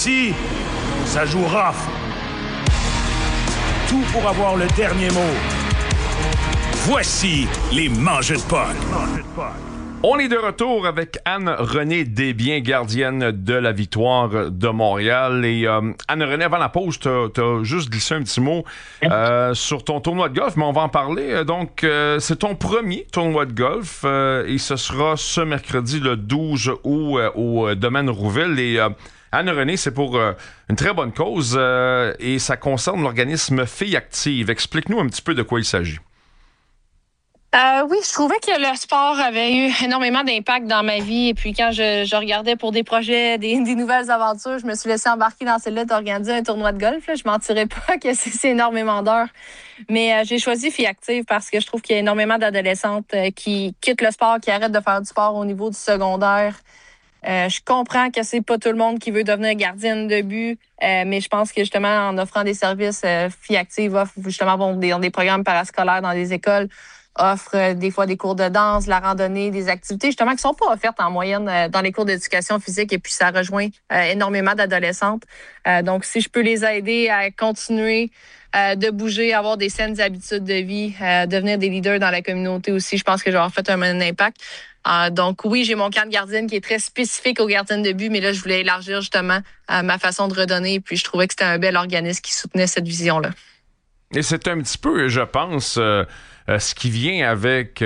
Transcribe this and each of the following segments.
Ici, ça joue rough. Tout pour avoir le dernier mot. Voici les Mangeux de Puck. On est de retour avec Anne-Renée Desbiens, gardienne de la Victoire de Montréal. Et Anne-Renée, avant la pause, t'as juste glissé un petit mot sur ton tournoi de golf, mais on va en parler. Donc, c'est ton premier tournoi de golf et ce sera ce mercredi, le 12 août, au domaine Rouville. Et Anne-Renée, c'est pour une très bonne cause et ça concerne l'organisme Filles Actives. Explique-nous un petit peu de quoi il s'agit. Oui, je trouvais que le sport avait eu énormément d'impact dans ma vie. Et puis quand je regardais pour des projets, des nouvelles aventures, je me suis laissée embarquer dans celle-là d'organiser un tournoi de golf. Là. Je mentirais pas que c'est énormément d'heures. Mais j'ai choisi Filles Actives parce que je trouve qu'il y a énormément d'adolescentes qui quittent le sport, qui arrêtent de faire du sport au niveau du secondaire. Je comprends que c'est pas tout le monde qui veut devenir gardienne de but, mais je pense que justement en offrant des services, Filles Actives offre justement des programmes parascolaires dans des écoles, offre des fois des cours de danse, la randonnée, des activités justement qui sont pas offertes en moyenne dans les cours d'éducation physique et puis ça rejoint énormément d'adolescentes. Donc si je peux les aider à continuer de bouger, avoir des saines habitudes de vie, devenir des leaders dans la communauté aussi, je pense que j'aurai fait un impact. Donc oui, j'ai mon camp de gardienne qui est très spécifique aux gardiennes de but, mais là je voulais élargir justement ma façon de redonner puis je trouvais que c'était un bel organisme qui soutenait cette vision-là. Et c'est un petit peu, je pense, ce qui vient avec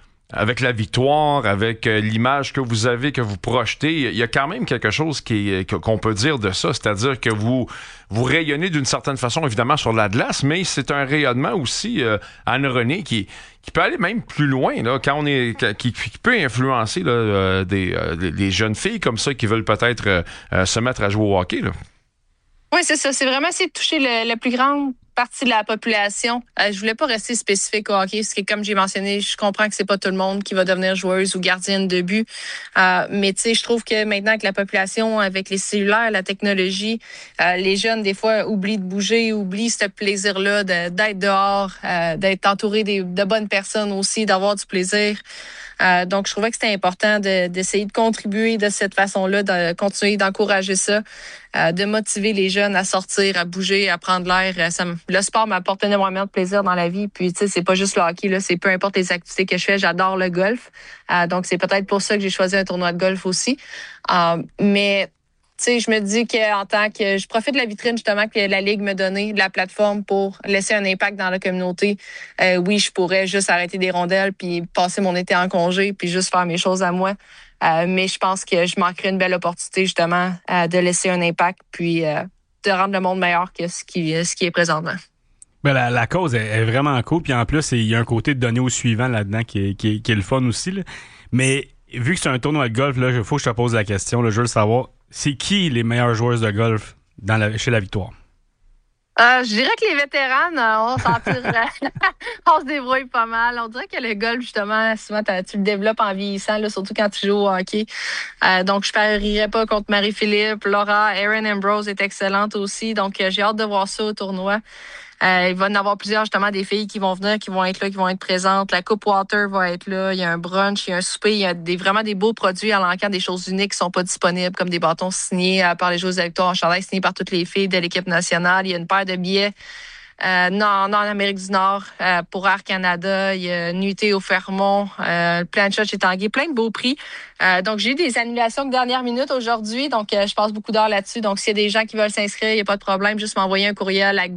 la victoire, avec l'image que vous avez, que vous projetez. Il y a quand même quelque chose qu'on peut dire de ça, c'est-à-dire que vous rayonnez d'une certaine façon, évidemment, sur la glace, mais c'est un rayonnement aussi, Anne-Renée, qui peut aller même plus loin, là, qui peut influencer là, des jeunes filles comme ça qui veulent peut-être se mettre à jouer au hockey. Là. Oui, c'est ça. C'est vraiment essayer de toucher la plus grande partie de la population. Je voulais pas rester spécifique au hockey, parce que comme j'ai mentionné, je comprends que c'est pas tout le monde qui va devenir joueuse ou gardienne de but. Mais tu sais, je trouve que maintenant que la population, avec les cellulaires, la technologie, les jeunes, des fois, oublient de bouger, oublient ce plaisir-là d'être dehors, d'être entouré de bonnes personnes aussi, d'avoir du plaisir. Donc, je trouvais que c'était important d'essayer de contribuer de cette façon-là, de continuer d'encourager ça, de motiver les jeunes à sortir, à bouger, à prendre l'air. Le sport m'apporte énormément de plaisir dans la vie. Puis, tu sais, c'est pas juste le hockey, là, c'est peu importe les activités que je fais. J'adore le golf. Donc, c'est peut-être pour ça que j'ai choisi un tournoi de golf aussi. Mais tu sais, je me dis qu'en tant que... Je profite de la vitrine, justement, que la Ligue me donnait, de la plateforme pour laisser un impact dans la communauté. Oui, je pourrais juste arrêter des rondelles puis passer mon été en congé puis juste faire mes choses à moi. Mais je pense que je manquerais une belle opportunité, justement, de laisser un impact puis de rendre le monde meilleur que ce qui est présentement. Ben la cause est vraiment cool. Puis en plus, il y a un côté de donner au suivant là-dedans qui est le fun aussi. Là. Mais vu que c'est un tournoi de golf, là, il faut que je te pose la question. Là, je veux le savoir. C'est qui les meilleures joueuses de golf chez la Victoire? Je dirais que les vétérans, on on se débrouille pas mal. On dirait que le golf, justement, souvent, tu le développes en vieillissant, là, surtout quand tu joues au hockey. Donc, je parierais pas contre Marie-Philippe. Laura, Erin Ambrose est excellente aussi. Donc, j'ai hâte de voir ça au tournoi. Il va y en avoir plusieurs, justement, des filles qui vont venir, qui vont être là, qui vont être présentes. La Coupe Water va être là. Il y a un brunch, il y a un souper. Il y a vraiment des beaux produits à l'encan, des choses uniques qui sont pas disponibles, comme des bâtons signés par les joueuses de la Victoire en chandail, signés par toutes les filles de l'équipe nationale. Il y a une paire de billets en Amérique du Nord pour Air Canada. Il y a une nuitée au Fermont, plein de shots chez Tanguay, plein de beaux prix. Donc, j'ai eu des annulations de dernière minute aujourd'hui. Donc, je passe beaucoup d'heures là-dessus. Donc, s'il y a des gens qui veulent s'inscrire, il n'y a pas de problème. Juste m'envoyer un courriel à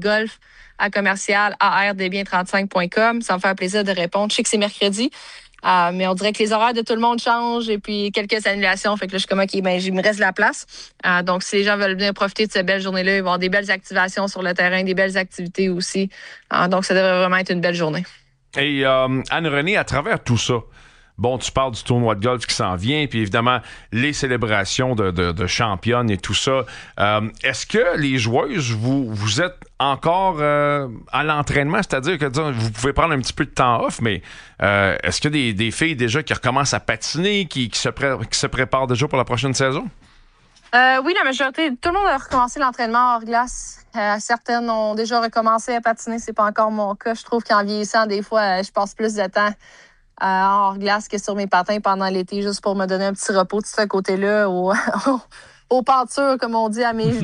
golf@ardbien35.com. Ça me fait un plaisir de répondre. Je sais que c'est mercredi, mais on dirait que les horaires de tout le monde changent et puis quelques annulations. Fait que là, je suis comme, OK, il me reste de la place. Donc, si les gens veulent venir profiter de cette belle journée-là, ils vont avoir des belles activations sur le terrain, des belles activités aussi. Donc, ça devrait vraiment être une belle journée. Et Anne-Renée, à travers tout ça, bon, tu parles du tournoi de golf qui s'en vient, puis évidemment, les célébrations de championnes et tout ça. Est-ce que les joueuses, vous êtes encore à l'entraînement? C'est-à-dire que vous pouvez prendre un petit peu de temps off, mais est-ce qu'il y a des filles déjà qui recommencent à patiner, qui se préparent déjà pour la prochaine saison? Oui, la majorité, tout le monde a recommencé l'entraînement hors glace. Certaines ont déjà recommencé à patiner, c'est pas encore mon cas. Je trouve qu'en vieillissant, des fois, je passe plus de temps hors glace que sur mes patins pendant l'été, juste pour me donner un petit repos de ce côté-là, aux pentures, comme on dit, à mes genoux.